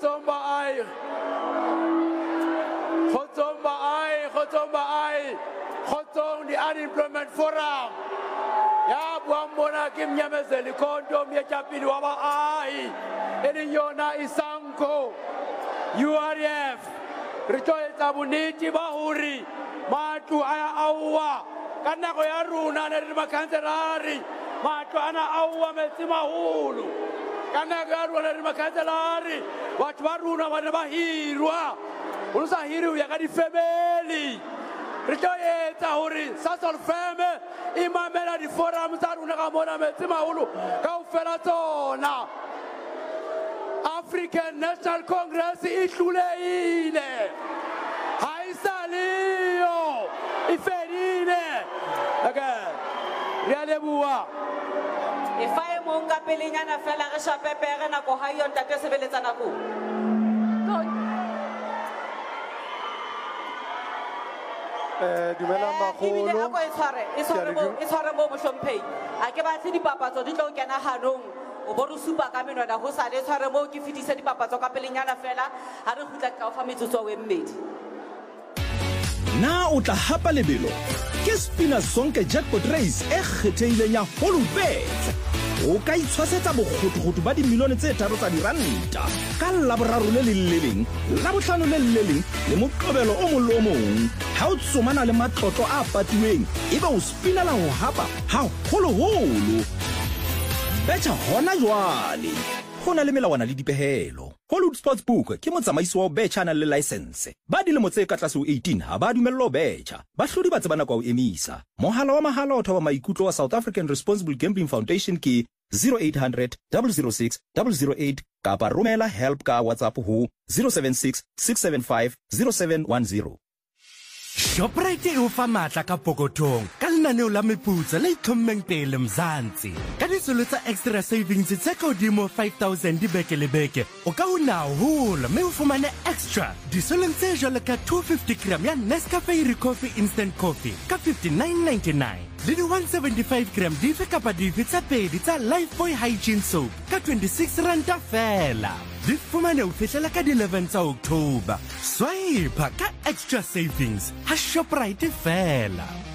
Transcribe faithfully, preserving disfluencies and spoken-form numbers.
Khotsomba ai Khotsomba ai Khotsomba ai Khotsong the unemployment forum ya buambona kimnyamezeli kondo miechapili waba ai eni yona isanko U R F ritoetsa boniti ba hore matlo aya auwa ka nako ya rona le re makhanselari matlo ana auwa metsi maholo ka nako ya rona le makhanselari batho ba rona ba ne ba hirwa o sa hiri ya ka di family re tlo etsa hore Sasol Feme imamela di forum tsa rona ka mona metsi maholo ka o fela tsona African National Congress ihluleile haisaliyo iferile okay riale bua ifaye monga pelenyana fela re shapepere na go hayo ntate sebeletsana go eh dumela magolo e go itshware e tshware mo e tshware mo moshomphei a ke ba tse dipapatso di tlo kena hanong o bo re supa ka menwana ho sa le tshware mo ke fitise dipapatso ka pelenyana fela ha re khutla ka o fa metsotso we mmedi na o tla hapa lebelo ke Spina Sonke Jackpot Race e kgetheileng ya Holubet o ka itshwasetsa bokgotokgoto ba dimilione tse tharo tsa diranta ka laboraro le le leleng la bohlano le leleng le moqobelo o mollo o mong ha o tsomana le matlotlo a patilweng ebe o spinela ho hapa ha holoholo betha hona jwale go na le melawana le dipehelo Hollywood Sportsbook ke motsamaisi wa betcha na le license ba dilemo tse ka tlase ho eighteen ha ba dumello betcha ba hlodi ba tsebana kwa o emisa mohala wa mahala o thoba maikutlo wa South African Responsible Gambling Foundation ke zero eight hundred, zero zero six, zero zero eight kapa romela help ka WhatsApp ho zero seven six, six seven five, zero seven one zero. Shoprite o fa matla ka pokotong ka lenaneo la meputso le itlhommeng pele Mzansi ka disolo tsa extra savings tse ka hodimo five thousand di beke le beke o ka una hola mme o fumane extra disolo tse jwalo ka two fifty gram ya Nescafe Coffee Instant Coffee ka fifty-nine ninety-nine le di one seventy-five gram dife kapa dife tsa pedi tsa Lifebuoy Hygiene Soap ka twenty-six rand fela di fumane o fihlela ka di eleven tsa October swipe ka extra savings ha Shoprite fela.